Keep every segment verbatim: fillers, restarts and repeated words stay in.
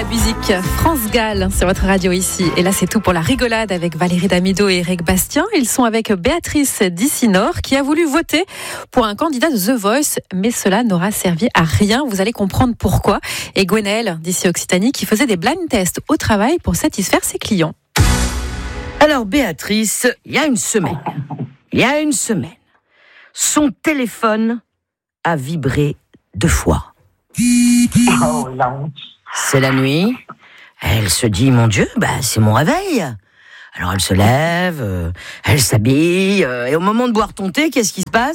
la musique. France Gall sur votre radio ici. Et là, c'est tout pour la rigolade avec Valérie Damido et Eric Bastien. Ils sont avec Béatrice Dissinor qui a voulu voter pour un candidat de The Voice, mais cela n'aura servi à rien. Vous allez comprendre pourquoi. Et Gwenaëlle, d'ici Occitanie, qui faisait des blind tests au travail pour satisfaire ses clients. Alors, Béatrice, il y a une semaine, il y a une semaine, son téléphone a vibré deux fois. Oh, la honte. C'est la nuit. Elle se dit, mon Dieu, bah, c'est mon réveil. Alors elle se lève, euh, elle s'habille, euh, et au moment de boire ton thé, qu'est-ce qui se passe ?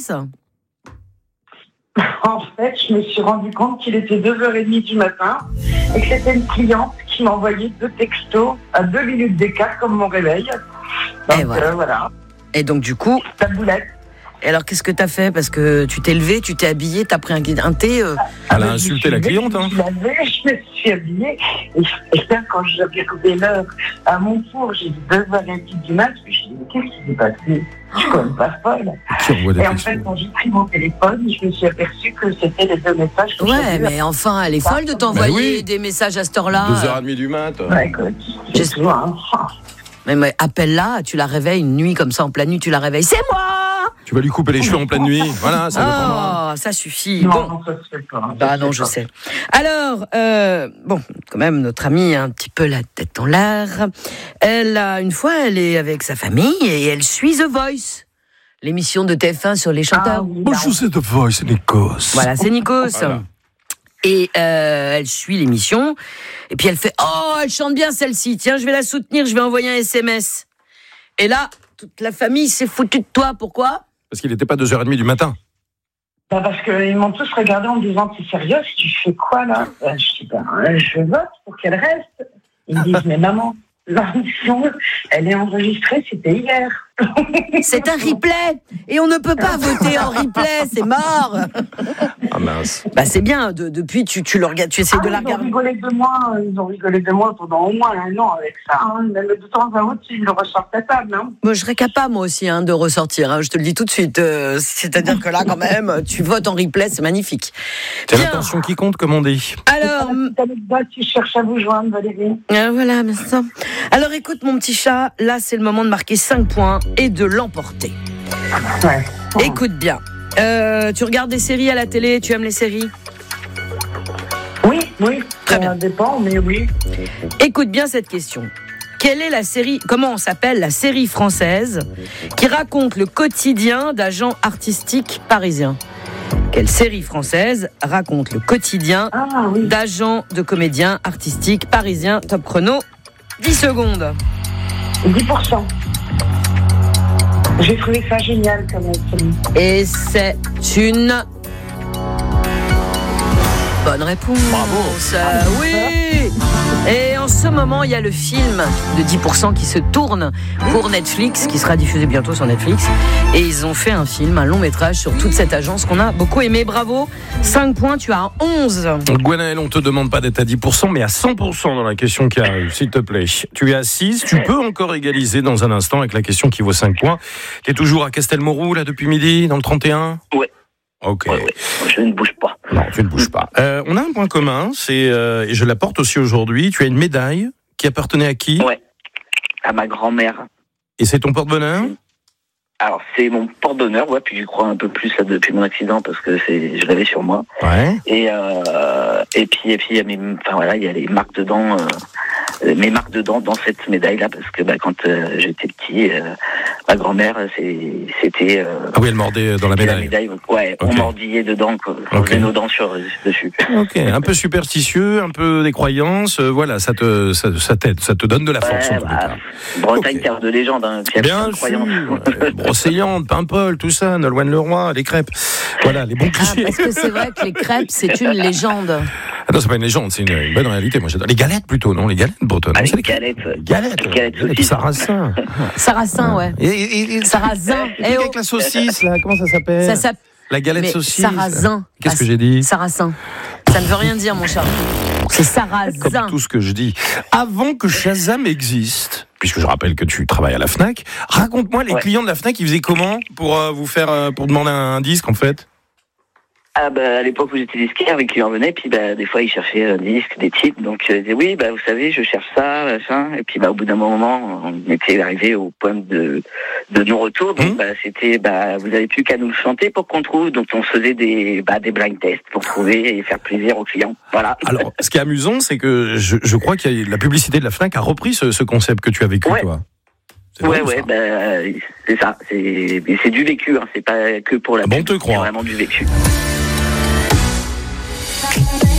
En fait, je me suis rendu compte qu'il était deux heures trente du matin et que c'était une cliente qui m'a envoyé deux textos à deux minutes d'écart comme mon réveil. Donc, et voilà. Euh, voilà. Et donc du coup, ta boulette. Et alors qu'est-ce que t'as fait ? Parce que tu t'es levé, tu t'es habillé, t'as pris un, un thé. Euh... Elle a insulté la cliente. Hein. Je, lavé, je me suis habillée. Et, et là, quand j'avais regardé l'heure à mon four, j'ai dit deux heures trente du mat. Je me suis dit, qu'est-ce qui s'est passé ? Je suis quand même pas folle. Et en fait, quand j'ai pris mon téléphone, je me suis aperçue que c'était les deux messages que Ouais, j'avais mais enfin, elle est folle de t'envoyer oui. des messages à cette heure-là. deux heures trente du mat. Ouais, écoute, J'ai souvent. Mais, mais appelle-la, tu la réveilles une nuit comme ça, en pleine nuit, tu la réveilles. C'est moi ! Tu vas lui couper les cheveux en pleine nuit. Voilà, ça dépend. Oh, ça suffit. Non, bon. non, ça se fait pas. Bah non, je sais. Alors, euh, bon, quand même, notre amie a un petit peu la tête en l'air. Elle a, une fois, elle est avec sa famille et elle suit The Voice, l'émission de T F un sur les chanteurs. Ah, oui, bonjour, c'est The Voice, c'est Nikos. Voilà, c'est Nikos. Voilà. Et euh, elle suit l'émission. Et puis elle fait « Oh, elle chante bien celle-ci. Tiens, je vais la soutenir, je vais envoyer un S M S. » Et là, toute la famille s'est foutue de toi. Pourquoi ? Parce qu'il n'était pas deux heures trente du matin. Bah parce qu'ils m'ont tous regardé en me disant « T'es sérieux ? Tu fais quoi là ?» Je dis ben, « Je vote pour qu'elle reste. » Ils me disent « Mais maman, l'émission, elle est enregistrée, c'était hier. » C'est un replay. Et on ne peut pas voter en replay, c'est mort. Ah mince. Bah c'est bien, de, depuis tu, tu, le regardes, tu essaies Ah, de la ils ont regarder. rigolé de moi, ils ont rigolé de moi pendant au moins un an avec ça. Hein. Même de temps à autre, ils le ressortent à table. Hein. Moi, je serais capable, moi aussi, hein, de ressortir. Hein, je te le dis tout de suite. Euh, c'est-à-dire que là, quand même, tu votes en replay, c'est magnifique. C'est Bien. l'intention qui compte, comme on dit. Alors, Petite anecdote, si je cherche à vous joindre, Valérie. euh, voilà, merci. Alors, écoute, mon petit chat, là, c'est le moment de marquer cinq points et de l'emporter. Ouais. Écoute bien. Euh, tu regardes des séries à la télé, tu aimes les séries ? Oui, oui, Très ça bien. dépend, mais oui. Écoute bien cette question. Quelle est la série, comment on s'appelle la série française qui raconte le quotidien d'agents artistiques parisiens ? Quelle série française raconte le quotidien Ah oui. d'agents de comédiens artistiques parisiens ? Top chrono, dix secondes. dix pour cent. J'ai trouvé ça génial comme série. Et c'est une bonne réponse. Bravo. Euh, oui. Et en ce moment, il y a le film de dix pour cent qui se tourne pour Netflix, qui sera diffusé bientôt sur Netflix. Et ils ont fait un film, un long métrage sur toute cette agence qu'on a beaucoup aimé. Bravo. cinq points, tu as onze. Gwenaëlle, on te demande pas d'être à dix pour cent, mais à cent pour cent dans la question qui arrive, s'il te plaît. Tu es à six, tu peux encore égaliser dans un instant avec la question qui vaut cinq points. Tu es toujours à Castelmourou, là, depuis midi, dans le trente et un ? Ouais. Ok. Ouais, ouais. Je ne bouge pas. Non, tu ne bouges pas. Euh, on a un point commun, c'est, euh, et je l'apporte aussi aujourd'hui, tu as une médaille qui appartenait à qui ? Ouais. À ma grand-mère. Et c'est ton porte-bonheur ? Alors, c'est mon porte-bonheur, ouais, puis j'y crois un peu plus là, depuis mon accident parce que c'est, je l'avais sur moi. Ouais. Et, euh, et puis, et puis, il y a mes, enfin voilà, il y a les marques dedans, euh, mes marques dedans dans cette médaille-là parce que, bah, quand euh, j'étais petit, euh, ma grand-mère, c'est, c'était. Euh, Ah oui, elle mordait dans la c'était médaille. La médaille, ouais, Ok. on mordillait dedans, quoi. On Ok. faisait nos dents sur, dessus. Ok, un peu superstitieux, un peu des croyances, euh, voilà, ça te, ça, ça t'aide, ça te donne de la force Ouais, en tous les bah, cas. Bretagne, Ok. terre de légende, hein, puis il y a plein Bien de sûr, croyances. euh, Brocéliande, Paimpol, tout ça, Nolwenn Leroy, les crêpes, voilà, les bons Ah, clichés. parce que c'est vrai que les crêpes, c'est une légende. Ah non, c'est pas une légende, c'est une, une bonne réalité. Moi, j'adore les galettes plutôt, non, les galettes bretonnes. Ah, non, les c'est les galettes. Les galettes, Les galettes les saucisses. sarrasins. Sarrasin, ouais. Et, et, et, Sarrasin. et Eh oh. avec la saucisse, là, comment ça s'appelle Ça s'appelle. La galette Mais saucisse. sarrasin. Qu'est-ce Ah, que j'ai dit Sarrasin. Ça ne veut rien dire, mon chat. C'est sarrasin. Comme tout ce que je dis. Avant que Shazam existe, puisque je rappelle que tu travailles à la Fnac, raconte-moi les Ouais. clients de la Fnac, ils faisaient comment pour euh, vous faire, euh, pour demander un disque en fait ? Ah bah, à l'époque où j'étais disquaire, avec qui en venait, puis bah, des fois il cherchait un disque, des titres, donc euh, il disait oui, bah vous savez, je cherche ça, machin, et puis bah au bout d'un moment, on était arrivé au point de de non-retour, donc mmh. bah c'était bah vous avez plus qu'à nous le chanter pour qu'on trouve, donc on faisait des bah des blind tests pour trouver et faire plaisir aux clients, voilà. Alors, ce qui est amusant, c'est que je, je crois qu'il y a la publicité de la Fnac a repris ce, ce concept que tu as vécu, ouais. toi. C'est ouais, bon, ouais, bah, c'est ça, c'est c'est du vécu, hein, c'est pas que pour la bon, pub, te crois. C'est vraiment du vécu. Bye.